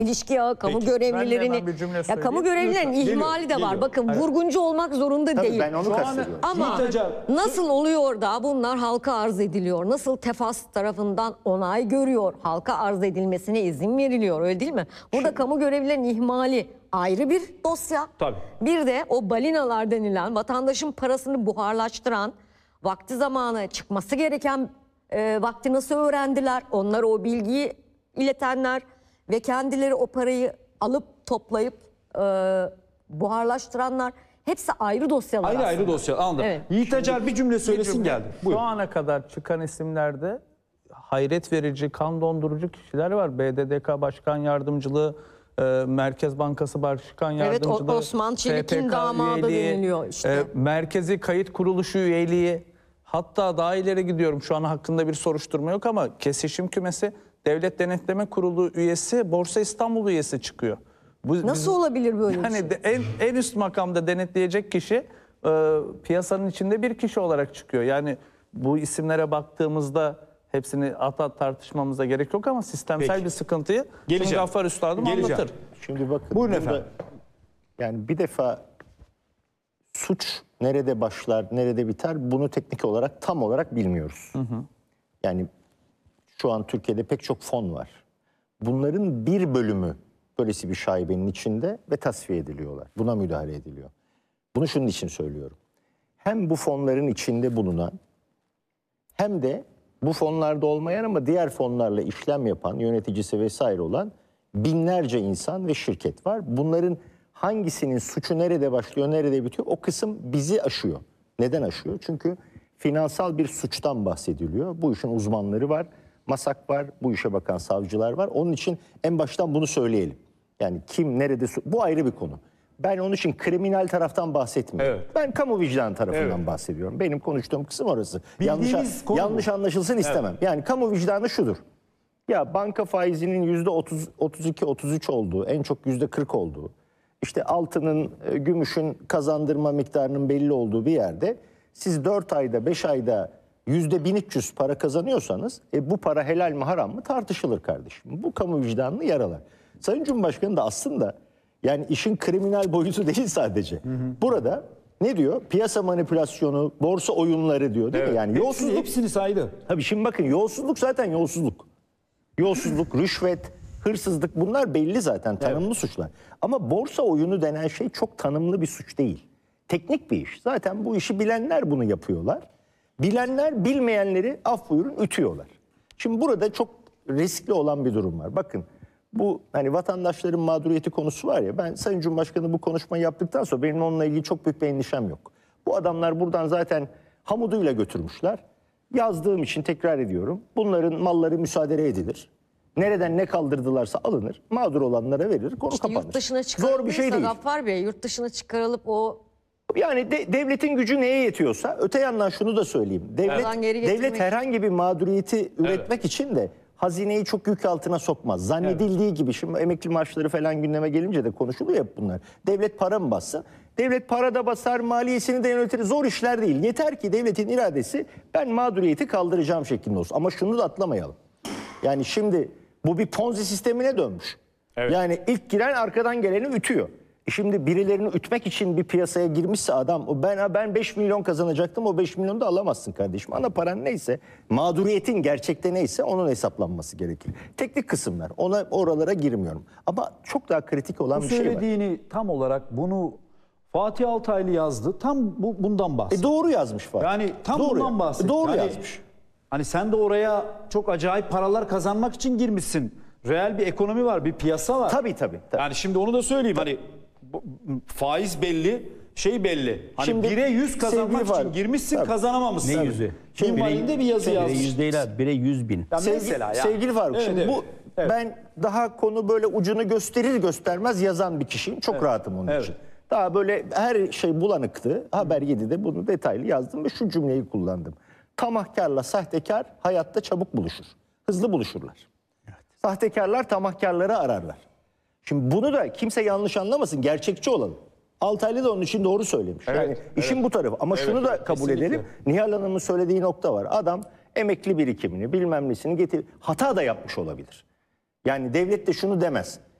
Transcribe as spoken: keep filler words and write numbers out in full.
İlişki yağı, kamu Peki, görevlilerini, ya kamu görevlilerinin Lütfen. ihmali de var. Geliyor. Bakın Evet. vurguncu olmak zorunda Tabii değil. ben onu Şu an- kastediyorum. Ama Yiğit Hocam, nasıl oluyor da bunlar halka arz ediliyor? Nasıl Tefas tarafından onay görüyor? Halka arz edilmesine izin veriliyor, öyle değil mi? Burada kamu görevlilerinin ihmali ayrı bir dosya. Tabii. Bir de o balinalar denilen, vatandaşın parasını buharlaştıran, vakti zamanı çıkması gereken e, vakti nasıl öğrendiler? Onlar o bilgiyi iletenler ve kendileri o parayı alıp toplayıp e, buharlaştıranlar, hepsi ayrı dosyalar Ayrı aslında. ayrı dosya, anladım. Evet. Yiğit Acar bir cümle söylesin cümle. geldi. Şu Buyurun. ana kadar çıkan isimlerde hayret verici, kan dondurucu kişiler var. B D D K Başkan Yardımcılığı, e, Merkez Bankası Başkan Evet, o- Yardımcılığı, Osman Çelik'in S P K damadı üyeliği, deniliyor işte. e, Merkezi Kayıt Kuruluşu üyeliği, hatta daha ileri gidiyorum, şu an hakkında bir soruşturma yok ama Kesişim Kümesi Devlet Denetleme Kurulu üyesi, Borsa İstanbul üyesi çıkıyor. Bu, Nasıl olabilir böyle bir yani şey? de- en, en üst makamda denetleyecek kişi e, piyasanın içinde bir kişi olarak çıkıyor. Yani bu isimlere baktığımızda hepsini at at tartışmamıza gerek yok ama sistemsel Peki. bir sıkıntıyı Geleceğim. şimdi Gaffar Üstadım Geleceğim. anlatır. Şimdi bakın. Buyurun burada- efendim. Yani bir defa suç nerede başlar, nerede biter bunu teknik olarak tam olarak bilmiyoruz. Yani şu an Türkiye'de pek çok fon var. Bunların bir bölümü böylesi bir şaibenin içinde ve tasfiye ediliyorlar. Buna müdahale ediliyor. Bunu şunun için söylüyorum. Hem bu fonların içinde bulunan hem de bu fonlarda olmayan ama diğer fonlarla işlem yapan, yöneticisi vesaire olan binlerce insan ve şirket var. Bunların hangisinin suçu nerede başlıyor, nerede bitiyor o kısım bizi aşıyor. Neden aşıyor? Çünkü finansal bir suçtan bahsediliyor. Bu işin uzmanları var, MASAK var, bu işe bakan savcılar var. Onun için en baştan bunu söyleyelim. Yani kim, nerede, su- bu ayrı bir konu. Ben onun için kriminal taraftan bahsetmiyorum. Evet. Ben kamu vicdanı tarafından Evet. bahsediyorum. Benim konuştuğum kısım orası. Bildiğimiz Yanlış, konu yanlış bu. anlaşılsın istemem. Yani kamu vicdanı şudur. Ya banka faizinin yüzde otuz, otuz iki, otuz üç olduğu, en çok yüzde kırk olduğu, işte altının, e, gümüşün kazandırma miktarının belli olduğu bir yerde siz dört ayda, beş ayda yüzde bin üç yüz para kazanıyorsanız e, bu para helal mi haram mı tartışılır kardeşim. Bu kamu vicdanını yaralar. Sayın Cumhurbaşkanı da aslında yani işin kriminal boyutu değil sadece. Burada ne diyor? Piyasa manipülasyonu, borsa oyunları diyor değil Evet. mi? Yani Hepsini, yolsuzluk. hepsini saydı. Tabii şimdi bakın yolsuzluk zaten yolsuzluk. Yolsuzluk, rüşvet, hırsızlık bunlar belli zaten tanımlı suçlar. Ama borsa oyunu denen şey çok tanımlı bir suç değil. Teknik bir iş. Zaten bu işi bilenler bunu yapıyorlar. Bilenler bilmeyenleri af buyurun ütüyorlar. Şimdi burada çok riskli olan bir durum var. Bakın bu hani vatandaşların mağduriyeti konusu var ya, ben Sayın Cumhurbaşkanı bu konuşmayı yaptıktan sonra benim onunla ilgili çok büyük bir endişem yok. Bu adamlar buradan zaten hamuduyla götürmüşler. Yazdığım için tekrar ediyorum. Bunların malları müsaade edilir. Nereden ne kaldırdılarsa alınır. Mağdur olanlara verilir. Konu İşte kapanır. yurt dışına Zor bir şey değil. Gaffar Bey, yurt dışına çıkarılıp o Yani de- devletin gücü neye yetiyorsa, öte yandan şunu da söyleyeyim. Devlet, Oradan geri getirmek devlet herhangi bir mağduriyeti üretmek için de hazineyi çok yük altına sokmaz. Zannedildiği gibi şimdi emekli maaşları falan gündeme gelince de konuşuluyor hep bunlar. Devlet para mı bassın? Devlet para da basar, maliyesini de yönetir. Zor işler değil. Yeter ki devletin iradesi ben mağduriyeti kaldıracağım şeklinde olsun. Ama şunu da atlamayalım. Yani şimdi bu bir Ponzi sistemine dönmüş. Evet. Yani ilk giren arkadan geleni ütüyor. E Şimdi birilerini ütmek için bir piyasaya girmişse adam, o ben ben beş milyon kazanacaktım, o beş milyonu da alamazsın kardeşim. Ana paran neyse, mağduriyetin gerçekte neyse onun hesaplanması gerekir. Teknik kısımlar, ona oralara girmiyorum. Ama çok daha kritik olan Bu bir şey var. söylediğini tam olarak bunu Fatih Altaylı yazdı. Tam bu, bundan bahsediyor. E doğru yazmış Fatih. Yani tam doğru bundan ya- bahsediyor. Doğru Yani, yazmış. Hani sen de oraya çok acayip paralar kazanmak için girmişsin. Reel bir ekonomi var, bir piyasa var. Tabii tabii. tabii. Yani şimdi onu da söyleyeyim. Hani bu- faiz belli, şey belli. Hani Şimdi bire yüz kazanmak sevgili için Faruk, girmişsin, tabii. kazanamamışsın. Ne yüzü? Minvalinde bir yazı Bire yazmış. yüz değil abi, bire yüz bin. Ya Sevgili, mesela ya. sevgili Faruk, Evet, şimdi evet. bu Evet. ben daha konu böyle ucunu gösterir göstermez yazan bir kişiyim. Çok rahatım onun Evet. için. Daha böyle her şey bulanıktı. Haber yedide bunu detaylı yazdım ve şu cümleyi kullandım. Tamahkarla sahtekar hayatta çabuk buluşur. Hızlı buluşurlar. Sahtekarlar tamahkarları ararlar. Şimdi bunu da kimse yanlış anlamasın, gerçekçi olalım. Altaylı da onun için doğru söylemiş. Evet, yani işin bu tarafı. Ama Evet, şunu da evet, kabul kesinlikle. edelim. Nihal Hanım'ın söylediği nokta var. Adam emekli birikimini bilmem nesini getir. Hata da yapmış olabilir. Yani devlet de şunu demez.